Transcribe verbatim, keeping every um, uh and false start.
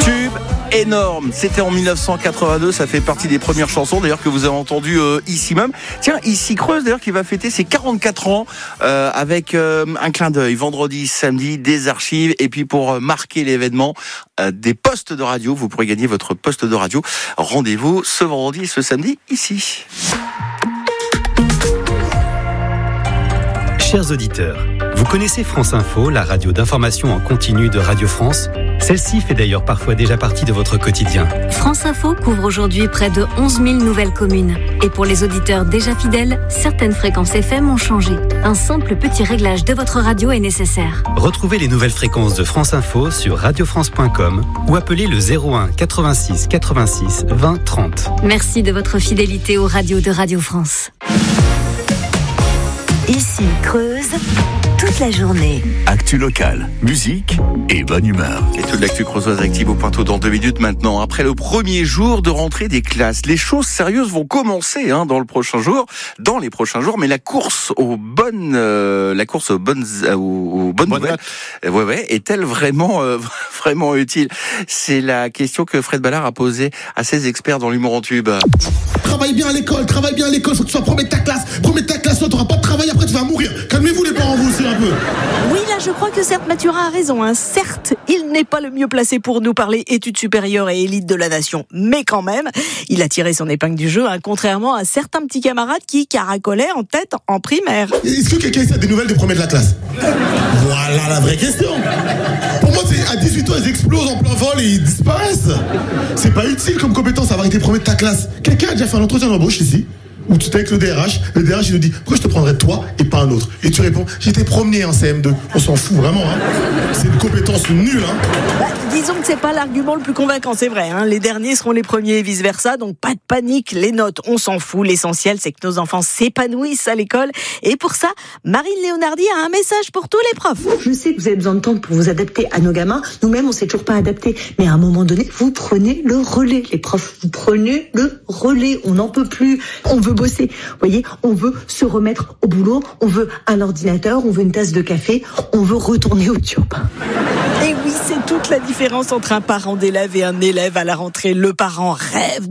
Tube énorme. C'était en dix-neuf cent quatre-vingt-deux. Ça fait partie des premières chansons d'ailleurs que vous avez entendues euh, ici même. Tiens, ici Creuse d'ailleurs qui va fêter ses quarante-quatre ans euh, avec euh, un clin d'œil. Vendredi, samedi, des archives. Et puis pour euh, marquer l'événement, euh, des postes de radio. Vous pourrez gagner votre poste de radio. Rendez-vous ce vendredi et ce samedi ici. Chers auditeurs, vous connaissez France Info, la radio d'information en continu de Radio France ? Celle-ci fait d'ailleurs parfois déjà partie de votre quotidien. France Info couvre aujourd'hui près de onze mille nouvelles communes. Et pour les auditeurs déjà fidèles, certaines fréquences F M ont changé. Un simple petit réglage de votre radio est nécessaire. Retrouvez les nouvelles fréquences de France Info sur radio france point com ou appelez le zéro un quatre-vingt-six quatre-vingt-six vingt trente. Merci de votre fidélité aux radios de Radio France. Ici Creuse, toute la journée. Actu locale, musique et bonne humeur. Et toute l'actu creusoise active au Pointeau dans deux minutes maintenant. Après le premier jour de rentrée des classes, les choses sérieuses vont commencer hein, dans le prochain jour, dans les prochains jours. Mais la course aux bonnes, euh, la course aux bonnes, euh, aux bonnes Bonne nouvelles, euh, ouais, ouais, est-elle vraiment, euh, vraiment utile ? C'est la question que Fred Ballard a posée à ses experts dans l'humour en tube. Travaille bien à l'école, travaille bien à l'école, faut que tu sois premier de ta classe. Premier de ta classe, toi t'auras pas de travail, après tu vas mourir. Calmez-vous les parents, vous aussi un peu. Oui, là je crois que certes Mathurin a raison. Hein. Certes, il n'est pas le mieux placé pour nous parler études supérieures et élite de la nation. Mais quand même, il a tiré son épingle du jeu, hein, contrairement à certains petits camarades qui caracolaient en tête en primaire. Est-ce que quelqu'un sait des nouvelles des premiers de la classe ? Voilà la vraie question. Pour moi, c'est à dix-huit ans, ils explosent en plein vol et ils disparaissent. C'est pas utile comme compétence avoir été premier de ta classe. Quelqu'un a déjà fait un entretien d'embauche ici où tu étais avec le D R H, le D R H il nous dit pourquoi je te prendrais toi et pas un autre ? Et tu réponds j'étais premier en C M deux. On s'en fout vraiment, hein. C'est une compétence nulle, hein. Bah, disons que c'est pas l'argument le plus convaincant, c'est vrai. Hein. Les derniers seront les premiers et vice versa, donc pas de panique. Les notes, on s'en fout. L'essentiel, c'est que nos enfants s'épanouissent à l'école. Et pour ça, Marine Léonardi a un message pour tous les profs. Je sais que vous avez besoin de temps pour vous adapter à nos gamins. Nous-mêmes, on s'est toujours pas adapté. Mais à un moment donné, vous prenez le relais, les profs. Vous prenez le relais. On n'en peut plus. On veut bosser. Vous voyez, on veut se remettre au boulot. On veut un ordinateur. On veut une tasse de café. On veut retourner au job. Et oui, c'est toute la différence entre un parent d'élève et un élève à la rentrée. Le parent rêve